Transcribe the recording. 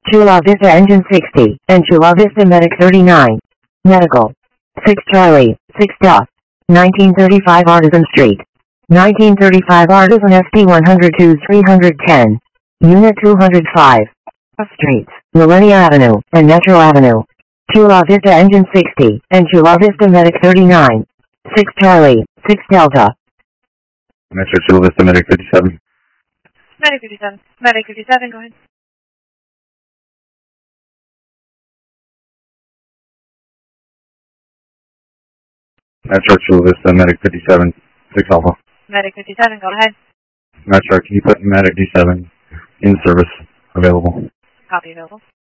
Chula Vista Engine 60, and Chula Vista Medic 39. Medical. 6 Charlie, 6 Duff. 1935 Artisan Street. 1935 Artisan SP 102 310. Unit 205. Streets, Millennia Avenue, and Metro Avenue. Chula Vista Engine 60, and Chula Vista Medic 39. 6 Charlie, 6 Delta. Metro Chula Vista Medic 57. Medic 57. Medic 57, go ahead. Metro Chula Vista Medic 57. 6 Alpha. Medic 57, go ahead. Metro, can you put Medic D7 in service available? Copy available.